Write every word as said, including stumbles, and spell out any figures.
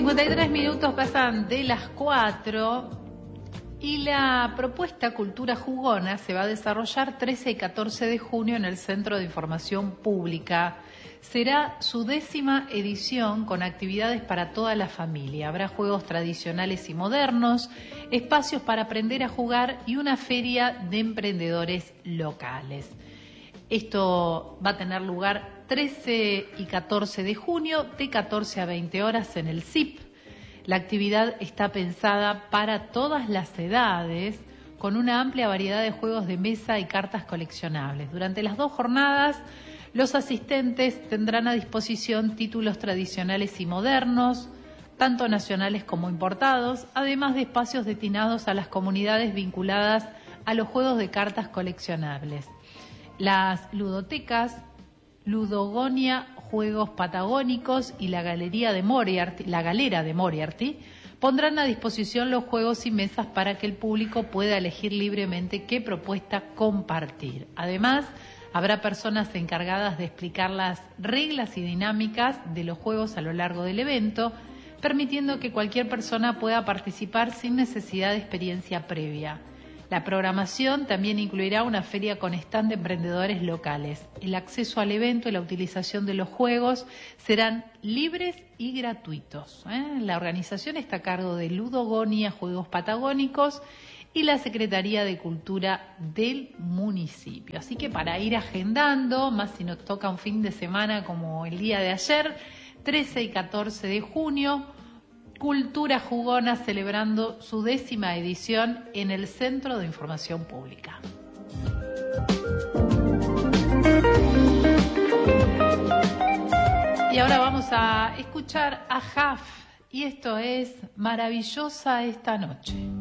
cincuenta y tres minutos pasan de las cuatro y la propuesta Cultura Jugona se va a desarrollar trece y catorce de junio en el Centro de Información Pública. Será su décima edición con actividades para toda la familia. Habrá juegos tradicionales y modernos, espacios para aprender a jugar y una feria de emprendedores locales. Esto va a tener lugar trece y catorce de junio de catorce a veinte horas en el C I P. La actividad está pensada para todas las edades, con una amplia variedad de juegos de mesa y cartas coleccionables. Durante las dos jornadas, los asistentes tendrán a disposición títulos tradicionales y modernos, tanto nacionales como importados, además de espacios destinados a las comunidades vinculadas a los juegos de cartas coleccionables. Las ludotecas, Ludogonia, Juegos Patagónicos y la Galería de Moriarty, la Galera de Moriarty, pondrán a disposición los juegos y mesas para que el público pueda elegir libremente qué propuesta compartir. Además, habrá personas encargadas de explicar las reglas y dinámicas de los juegos a lo largo del evento, permitiendo que cualquier persona pueda participar sin necesidad de experiencia previa. La programación también incluirá una feria con stand de emprendedores locales. El acceso al evento y la utilización de los juegos serán libres y gratuitos. ¿eh? La organización está a cargo de Ludogonia, Juegos Patagónicos y la Secretaría de Cultura del municipio. Así que para ir agendando, más si nos toca un fin de semana como el día de ayer, trece y catorce de junio, Cultura Jugona celebrando su décima edición en el Centro de Información Pública. Y ahora vamos a escuchar a Jaf, y esto es Maravillosa esta noche.